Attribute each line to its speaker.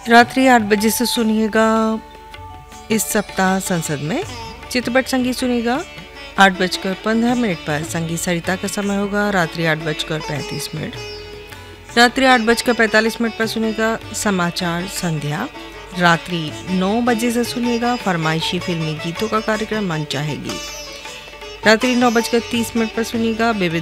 Speaker 1: रात्रि 8 बजे से सुनिएगा इस सप्ताह संसद में चित्रपट संगीत सुनिएगा। 8:15 पर संगीत सरिता का समय होगा। रात्रि 8:35। रात्रि 8:45 पर सुनिएगा समाचार संध्या। रात्रि 9 बजे से सुनिएगा फरमाइशी फिल्मी गीतों का कार्यक्रम मन चाहे गीत। रात्रि 9:30 पर सुनिएगा विविध